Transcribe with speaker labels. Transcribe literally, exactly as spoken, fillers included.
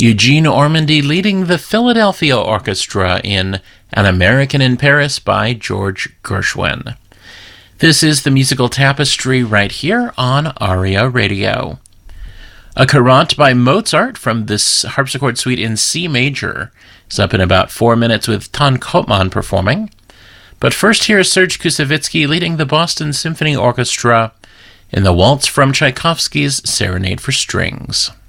Speaker 1: Eugene Ormandy leading the Philadelphia Orchestra in An American in Paris by George Gershwin. This is the musical tapestry right here on Aria Radio. A Courante by Mozart from this harpsichord suite in C major is up in about four minutes with Ton Koopman performing. But first here is Serge Koussevitzky leading the Boston Symphony Orchestra in the waltz from Tchaikovsky's Serenade for Strings.